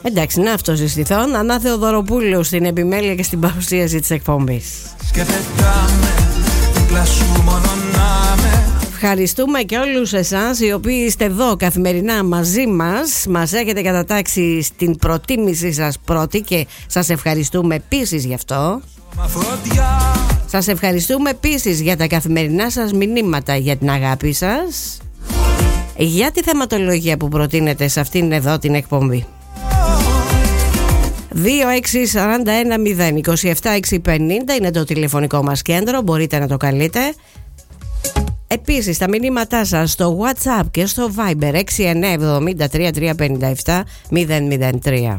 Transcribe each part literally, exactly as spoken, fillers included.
Εντάξει, να αυτοζητηθώ. Ανά Θεοδωροπούλου στην επιμέλεια και στην παρουσίαση της εκπομπής. Ευχαριστούμε και όλους εσάς οι οποίοι είστε εδώ καθημερινά μαζί μας. Μας έχετε κατατάξει στην προτίμησή σας πρώτη και σας ευχαριστούμε επίσης γι' αυτό. Σας ευχαριστούμε επίσης για τα καθημερινά σας μηνύματα, για την αγάπη σας, για τη θεματολογία που προτείνετε σε αυτήν εδώ την εκπομπή. δύο έξι τέσσερα ένα μηδέν δύο επτά έξι πενήντα είναι το τηλεφωνικό μας κέντρο, μπορείτε να το καλείτε. Επίσης τα μηνύματά σας στο WhatsApp και στο Viber έξι εννιά εβδομήντα τρία τρία πενήντα επτά μηδέν μηδέν τρία.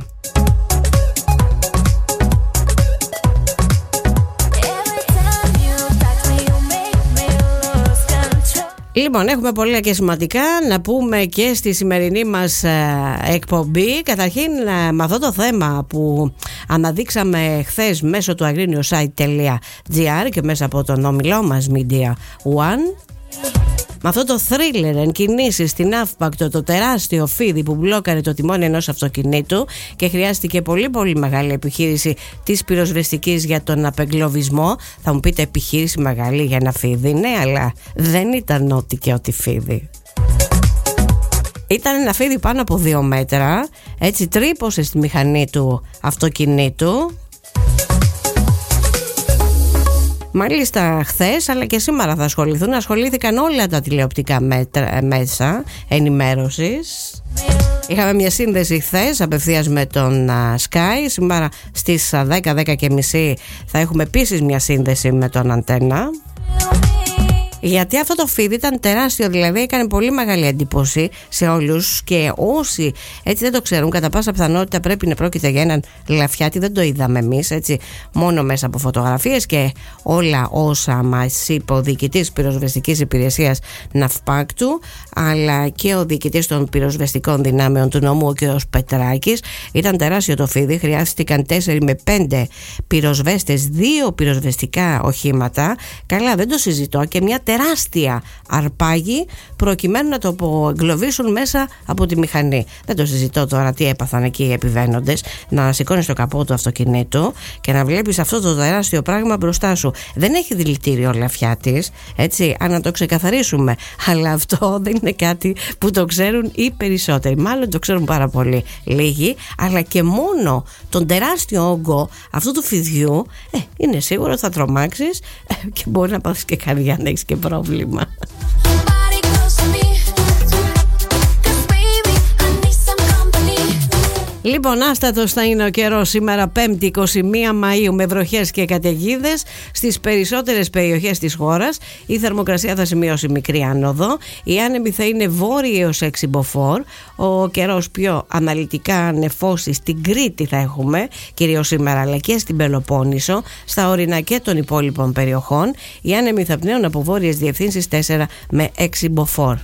Λοιπόν, έχουμε πολλά και σημαντικά να πούμε και στη σημερινή μας ε, εκπομπή. Καταρχήν ε, με αυτό το θέμα που αναδείξαμε χθες μέσω του agrinio-site.gr και μέσα από τον όμιλό μας Media One, με αυτό το θρίλερ εν κινήσει στην Αύπακτο, το τεράστιο φίδι που μπλόκαρε το τιμόνι ενός αυτοκινήτου και χρειάστηκε πολύ πολύ μεγάλη επιχείρηση της πυροσβεστικής για τον απεγκλωβισμό. Θα μου πείτε, επιχείρηση μεγάλη για ένα φίδι? Ναι, αλλά δεν ήταν ό,τι και ό,τι φίδι. Ήταν ένα φίδι πάνω από δύο μέτρα, έτσι τρύπωσε στη μηχανή του αυτοκινήτου. Μάλιστα χθες αλλά και σήμερα θα ασχοληθούν, ασχολήθηκαν όλα τα τηλεοπτικά μέτρα, μέσα ενημέρωσης. Είχαμε μια σύνδεση χθες απευθείας με τον Sky. Σήμερα στις δέκα, δέκα και μισή θα έχουμε επίσης μια σύνδεση με τον Αντένα. Γιατί αυτό το φίδι ήταν τεράστιο, δηλαδή έκανε πολύ μεγάλη εντύπωση σε όλους και όσοι έτσι δεν το ξέρουν, κατά πάσα πιθανότητα πρέπει να πρόκειται για έναν λαφιάτη. Δεν το είδαμε εμείς, έτσι, μόνο μέσα από φωτογραφίες και όλα όσα μας είπε ο διοικητής πυροσβεστικής υπηρεσίας Ναυπάκτου, αλλά και ο διοικητής των πυροσβεστικών δυνάμεων του νομού, ο κ. Πετράκης. Ήταν τεράστιο το φίδι, χρειάστηκαν τέσσερα με πέντε πυροσβέστες, δύο πυροσβεστικά οχήματα. Καλά, δεν το συζητώ, και μια τεράστια αρπάγη προκειμένου να το εγκλωβίσουν μέσα από τη μηχανή. Δεν το συζητώ τώρα τι έπαθαν εκεί οι επιβαίνοντες. Να σηκώνεις το καπό του αυτοκινήτου και να βλέπεις αυτό το τεράστιο πράγμα μπροστά σου. Δεν έχει δηλητήριο ο λαφιάτης, έτσι, αν να το ξεκαθαρίσουμε. Αλλά αυτό δεν είναι κάτι που το ξέρουν οι περισσότεροι. Μάλλον το ξέρουν πάρα πολύ λίγοι, αλλά και μόνο τον τεράστιο όγκο αυτού του φιδιού, ε, είναι σίγουρο ότι θα τρομάξεις ε, και μπορεί να πάθεις και καρδιά, να έχεις και πρόβλημα. Λοιπόν, άστατος θα είναι ο καιρός σήμερα Πέμπτη είκοσι μία Μαΐου με βροχές και καταιγίδες στις περισσότερες περιοχές της χώρας. Η θερμοκρασία θα σημειώσει μικρή άνοδο. Οι άνεμοι θα είναι βόρειοι έως έξι μποφόρ. Ο καιρός πιο αναλυτικά νεφώσει στην Κρήτη θα έχουμε κυρίως σήμερα, αλλά και στην Πελοπόννησο, στα ορεινά και των υπόλοιπων περιοχών. Οι άνεμοι θα πνέουν από βόρειες διευθύνσεις τέσσερα με έξι μποφόρ.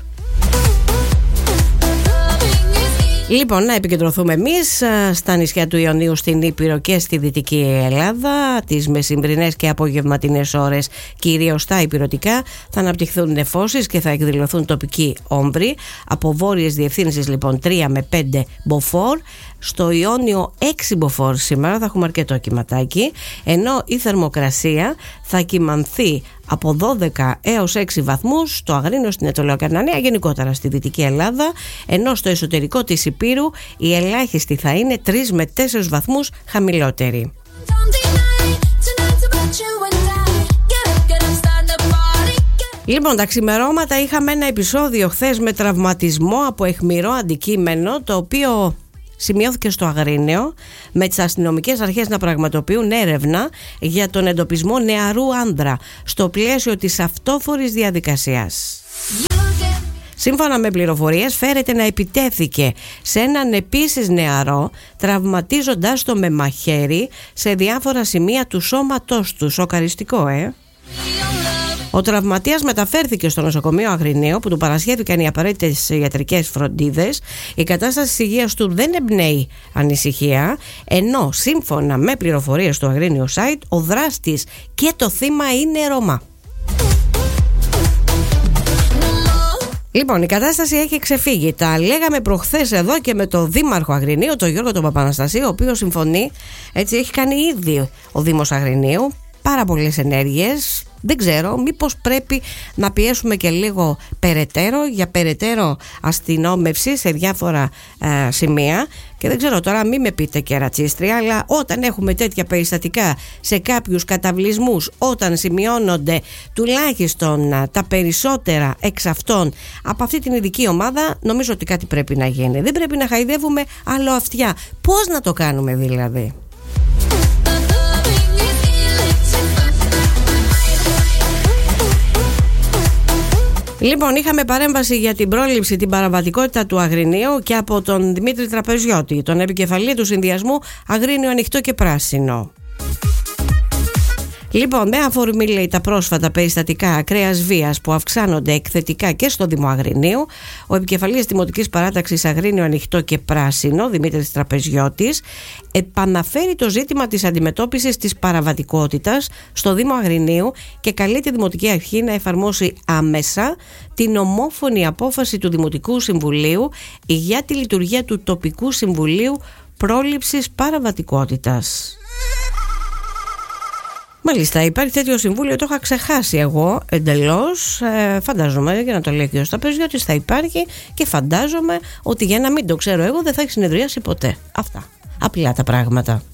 Λοιπόν, να επικεντρωθούμε εμείς στα νησιά του Ιωνίου, στην Ήπειρο και στη Δυτική Ελλάδα. Τις μεσημβρινές και απογευματινές ώρες, κυρίως στα ηπειρωτικά, θα αναπτυχθούν νεφώσεις και θα εκδηλωθούν τοπικοί όμπροι. Από βόρειες διευθύνσεις λοιπόν τρία με πέντε μποφόρ. Στο Ιόνιο έξι μποφόρ σήμερα, θα έχουμε αρκετό κυματάκι, ενώ η θερμοκρασία θα κυμανθεί από δώδεκα έως έξι βαθμούς στο Αγρίνιο, στην Αιτωλεοκαρνανία, γενικότερα στη Δυτική Ελλάδα, ενώ στο εσωτερικό της Ηπείρου η ελάχιστη θα είναι τρεις με τέσσερις βαθμούς χαμηλότερη. Λοιπόν, τα ξημερώματα είχαμε ένα επεισόδιο χθες με τραυματισμό από αιχμηρό αντικείμενο, το οποίο σημειώθηκε στο Αγρίνιο, με τις αστυνομικές αρχές να πραγματοποιούν έρευνα για τον εντοπισμό νεαρού άνδρα στο πλαίσιο της αυτόφορης διαδικασίας. Σύμφωνα με πληροφορίες, φέρεται να επιτέθηκε σε έναν επίσης νεαρό, τραυματίζοντάς το με μαχαίρι σε διάφορα σημεία του σώματός του. σοκαριστικό, ε! Ο τραυματίας μεταφέρθηκε στο νοσοκομείο Αγρινίου, που του παρασχέθηκαν οι απαραίτητες ιατρικές φροντίδες. Η κατάσταση της υγείας του δεν εμπνέει ανησυχία, ενώ σύμφωνα με πληροφορίες του Agrinio Site, ο δράστης και το θύμα είναι Ρωμά. Λοιπόν, η κατάσταση έχει ξεφύγει. Τα λέγαμε προχθές εδώ και με τον Δήμαρχο Αγρινίου, τον Γιώργο τον Παπαναστασίου, ο οποίος συμφωνεί. Έτσι, έχει κάνει ήδη ο Δήμος Αγρινίου πάρα πολλές ενέργειες. Δεν ξέρω, μήπως πρέπει να πιέσουμε και λίγο περαιτέρω για περαιτέρω αστυνόμευση σε διάφορα ε, σημεία. Και δεν ξέρω τώρα, μην με πείτε και ρατσίστρια, αλλά όταν έχουμε τέτοια περιστατικά σε κάποιους καταβλισμούς, όταν σημειώνονται τουλάχιστον α, τα περισσότερα εξ αυτών από αυτή την ειδική ομάδα, νομίζω ότι κάτι πρέπει να γίνει. Δεν πρέπει να χαϊδεύουμε άλλο αυτιά. Πώς να το κάνουμε δηλαδή? Λοιπόν, είχαμε παρέμβαση για την πρόληψη, την παραβατικότητα του Αγρινίου και από τον Δημήτρη Τραπεζιώτη, τον επικεφαλή του συνδυασμού Αγρίνιο Ανοιχτό και Πράσινο. Λοιπόν, με αφορμή, λέει, τα πρόσφατα περιστατικά ακραίας βίας που αυξάνονται εκθετικά και στο Δήμο Αγρινίου, ο επικεφαλής Δημοτικής Παράταξης Αγρίνιο Ανοιχτό και Πράσινο, Δημήτρης Τραπεζιώτης, επαναφέρει το ζήτημα της αντιμετώπισης της παραβατικότητας στο Δήμο Αγρινίου και καλεί τη Δημοτική Αρχή να εφαρμόσει άμεσα την ομόφωνη απόφαση του Δημοτικού Συμβουλίου για τη λειτουργία του Τοπικού Συμβουλίου Πρόληψης Παραβατικότητας. Μάλιστα, υπάρχει τέτοιο συμβούλιο, το είχα ξεχάσει εγώ εντελώς. Ε, φαντάζομαι, για να το λέει και ο Σταπεζιώτης, θα υπάρχει και φαντάζομαι ότι για να μην το ξέρω εγώ δεν θα έχει συνεδρίαση ποτέ. Αυτά. Απλά τα πράγματα.